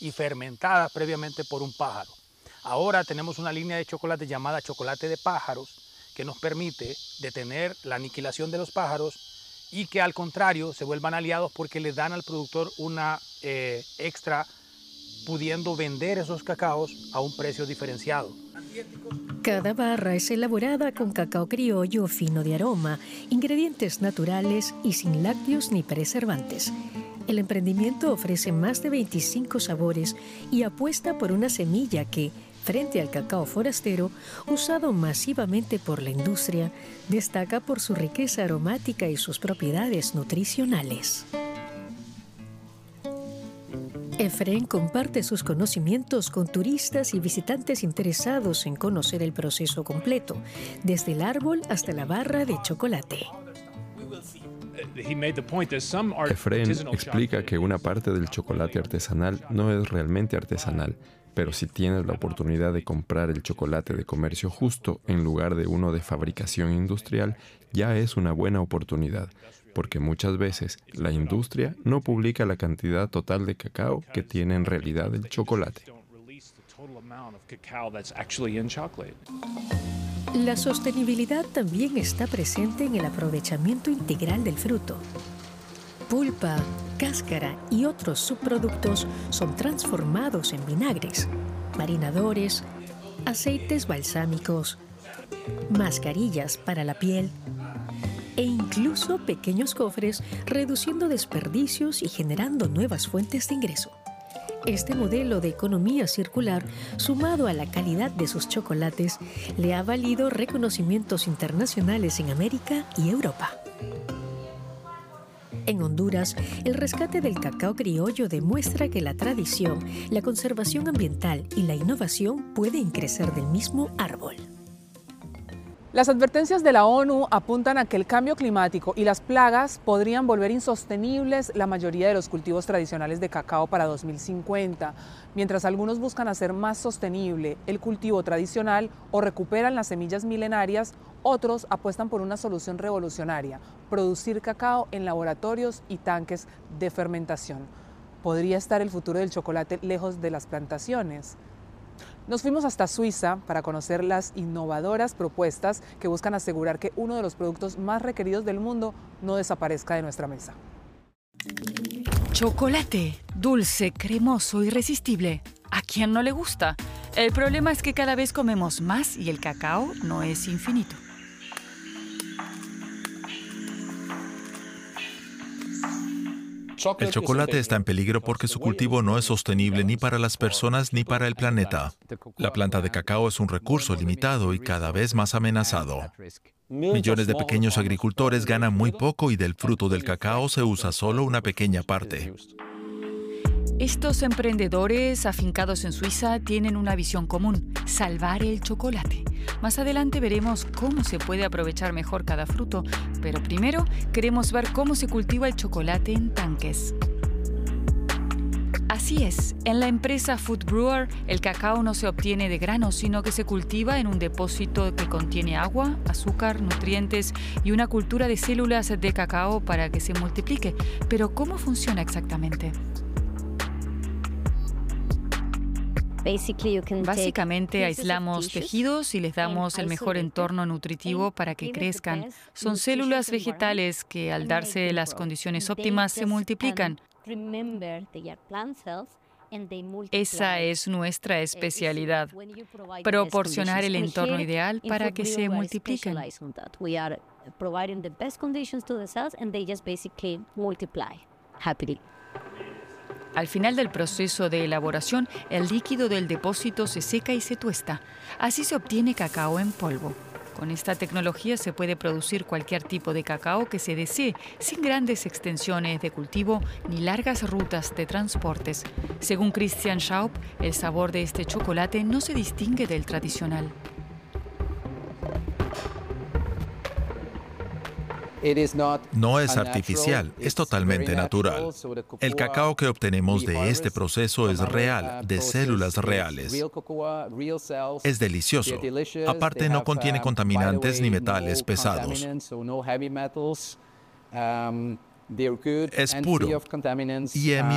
y fermentadas previamente por un pájaro. Ahora tenemos una línea de chocolate llamada chocolate de pájaros que nos permite detener la aniquilación de los pájaros y que al contrario se vuelvan aliados porque le dan al productor una extra, pudiendo vender esos cacaos a un precio diferenciado. Cada barra es elaborada con cacao criollo fino de aroma, ingredientes naturales y sin lácteos ni preservantes. El emprendimiento ofrece más de 25 sabores y apuesta por una semilla que, frente al cacao forastero, usado masivamente por la industria, destaca por su riqueza aromática y sus propiedades nutricionales. Efren comparte sus conocimientos con turistas y visitantes interesados en conocer el proceso completo, desde el árbol hasta la barra de chocolate. Efren explica que una parte del chocolate artesanal no es realmente artesanal, pero si tienes la oportunidad de comprar el chocolate de comercio justo en lugar de uno de fabricación industrial, ya es una buena oportunidad, porque muchas veces la industria no publica la cantidad total de cacao que tiene en realidad el chocolate. La sostenibilidad también está presente en el aprovechamiento integral del fruto. Pulpa, cáscara y otros subproductos son transformados en vinagres, marinadores, aceites balsámicos, mascarillas para la piel e incluso pequeños cofres, reduciendo desperdicios y generando nuevas fuentes de ingreso. Este modelo de economía circular, sumado a la calidad de sus chocolates, le ha valido reconocimientos internacionales en América y Europa. En Honduras, el rescate del cacao criollo demuestra que la tradición, la conservación ambiental y la innovación pueden crecer del mismo árbol. Las advertencias de la ONU apuntan a que el cambio climático y las plagas podrían volver insostenibles la mayoría de los cultivos tradicionales de cacao para 2050. Mientras algunos buscan hacer más sostenible el cultivo tradicional o recuperan las semillas milenarias, otros apuestan por una solución revolucionaria: producir cacao en laboratorios y tanques de fermentación. ¿Podría estar el futuro del chocolate lejos de las plantaciones? Nos fuimos hasta Suiza para conocer las innovadoras propuestas que buscan asegurar que uno de los productos más requeridos del mundo no desaparezca de nuestra mesa. Chocolate, dulce, cremoso, irresistible. ¿A quién no le gusta? El problema es que cada vez comemos más y el cacao no es infinito. El chocolate está en peligro porque su cultivo no es sostenible ni para las personas ni para el planeta. La planta de cacao es un recurso limitado y cada vez más amenazado. Millones de pequeños agricultores ganan muy poco y del fruto del cacao se usa solo una pequeña parte. Estos emprendedores afincados en Suiza tienen una visión común: salvar el chocolate. Más adelante veremos cómo se puede aprovechar mejor cada fruto, pero primero queremos ver cómo se cultiva el chocolate en tanques. Así es, en la empresa Food Brewer, el cacao no se obtiene de granos, sino que se cultiva en un depósito que contiene agua, azúcar, nutrientes y una cultura de células de cacao para que se multiplique. Pero ¿cómo funciona exactamente? Básicamente aislamos tejidos y les damos el mejor entorno nutritivo para que crezcan. Son células vegetales que, al darse las condiciones óptimas, se multiplican. Esa es nuestra especialidad: proporcionar el entorno ideal para que se multipliquen. Al final del proceso de elaboración, el líquido del depósito se seca y se tuesta. Así se obtiene cacao en polvo. Con esta tecnología se puede producir cualquier tipo de cacao que se desee, sin grandes extensiones de cultivo ni largas rutas de transportes. Según Christian Schaub, el sabor de este chocolate no se distingue del tradicional. No es artificial, es totalmente natural. El cacao que obtenemos de este proceso es real, de células reales. Es delicioso. Aparte, no contiene contaminantes ni metales pesados. Es puro y